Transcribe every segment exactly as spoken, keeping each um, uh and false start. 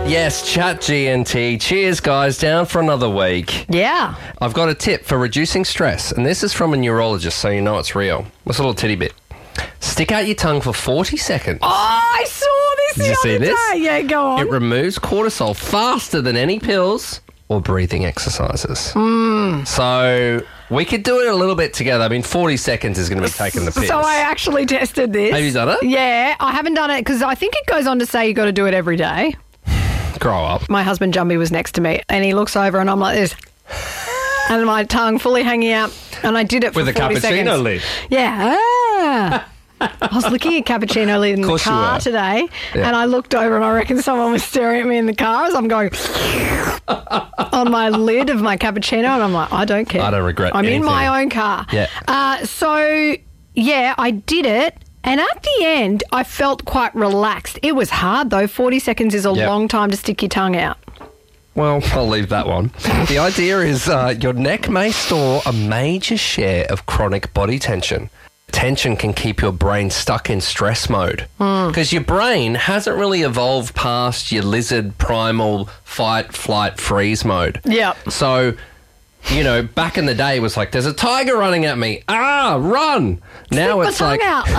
Yes, Chat G N T. Cheers, guys. Down for another week. Yeah. I've got a tip for reducing stress, and this is from a neurologist, so you know it's real. This little titty bit. Stick out your tongue for forty seconds. Oh, I saw this Did the you see other this? day. Yeah, go on. It removes cortisol faster than any pills or breathing exercises. Mm. So we could do it a little bit together. I mean, forty seconds is going to be taking the piss. So I actually tested this. Have you done it? Yeah, I haven't done it because I think it goes on to say you got to do it every day. Grow up. My husband Jumbie was next to me and he looks over and I'm like this. And my tongue fully hanging out. And I did it for With a forty cappuccino seconds. lid. Yeah. Ah. I was looking at cappuccino lid in the Course you car were. today Yeah. and I looked over and I reckon someone was staring at me in the car as I'm going on my lid of my cappuccino and I'm like, I don't care. I don't regret I'm anything. in my own car. Yeah. Uh, so, yeah, I did it. And at the end, I felt quite relaxed. It was hard, though. forty seconds is a Yep. long time to stick your tongue out. Well, I'll leave that one. The idea is uh, your neck may store a major share of chronic body tension. Tension can keep your brain stuck in stress mode because your brain hasn't really evolved past your lizard primal fight, flight, freeze mode. Yep. So, you know, back in the day it was like, there's a tiger running at me. Ah, run. Now Stick it's my like... tongue out.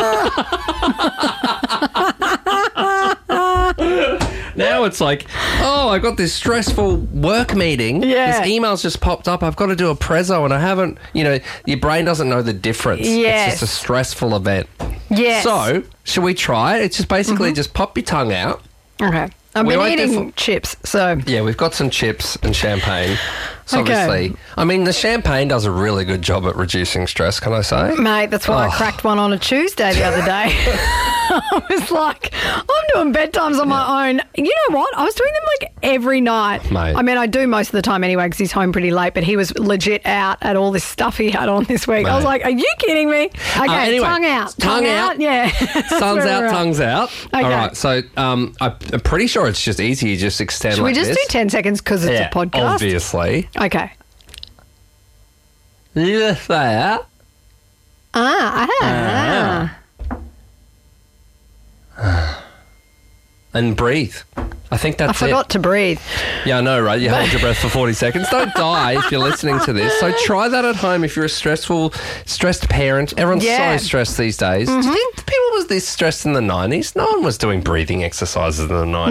Ah. Now it's like, oh, I got this stressful work meeting. Yeah. This email's just popped up. I've got to do a prezzo and I haven't, you know, your brain doesn't know the difference. Yes. It's just a stressful event. Yes. So, should we try it? It's just basically just pop your tongue out. Okay. I've We been won't eating def- chips, so... Yeah, we've got some chips and champagne. So Okay. obviously, I mean, the champagne does a really good job at reducing stress, can I say? Mate, that's why Oh. I cracked one on a Tuesday the other day. I was like, I'm doing bedtimes on my own. You know what? I was doing them like every night. Mate. I mean, I do most of the time anyway because he's home pretty late, but he was legit out at all this stuff he had on this week. I was Mate. like, are you kidding me? Okay, Uh, anyway, tongue out. tongue out. Yeah. That's Sun's where out, we're at. tongue's out. Okay. All right, so um, I- I'm pretty sure it's just easy. You just extend Should like we just this. do ten seconds because it's Yeah, a podcast? obviously. Okay. Yes, that. Ah, ah. And breathe. I think that's I forgot to breathe. it. Yeah, I know, right? You hold your breath for forty seconds. Don't die if you're listening to this. So try that at home if you're a stressful, stressed parent. Everyone's Yeah. so stressed these days. Do you think people was this stressed in the nineties? No one was doing breathing exercises in the nineties.